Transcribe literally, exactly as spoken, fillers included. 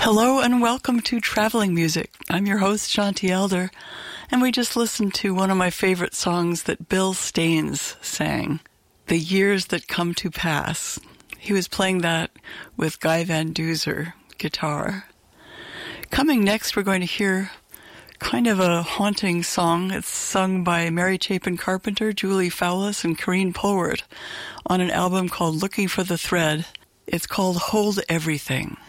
Hello and welcome to Traveling Music. I'm your host, Shanti Elder, and we just listened to one of my favorite songs that Bill Staines sang, The Years That Come to Pass. He was playing that with Guy Van Duzer guitar. Coming next, we're going to hear kind of a haunting song. It's sung by Mary Chapin Carpenter, Julie Fowlis, and Corrine Polwart on an album called Looking for the Thread. It's called Hold Everything.